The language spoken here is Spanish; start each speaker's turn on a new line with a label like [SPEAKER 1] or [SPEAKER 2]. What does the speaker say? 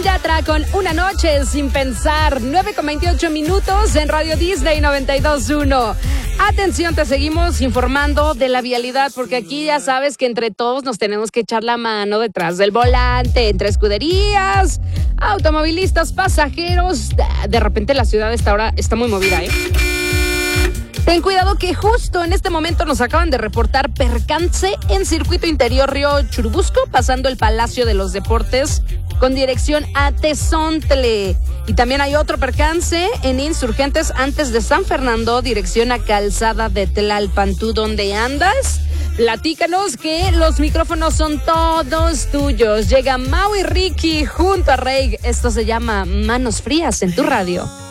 [SPEAKER 1] Yatra con Una Noche Sin Pensar, 9:28 en Radio Disney 92.1. Atención, te seguimos informando de la vialidad, porque aquí ya sabes que entre todos nos tenemos que echar la mano detrás del volante, entre escuderías, automovilistas, pasajeros. De repente la ciudad ahora está muy movida, ¿eh? Ten cuidado que justo en este momento nos acaban de reportar percance en Circuito Interior Río Churubusco, pasando el Palacio de los Deportes con dirección a Tezontle. Y también hay otro percance en Insurgentes antes de San Fernando, dirección a Calzada de Tlalpan. ¿Tú dónde andas? Platícanos, que los micrófonos son todos tuyos. Llega Mau y Ricky junto a Rey. Esto se llama Manos Frías en tu radio.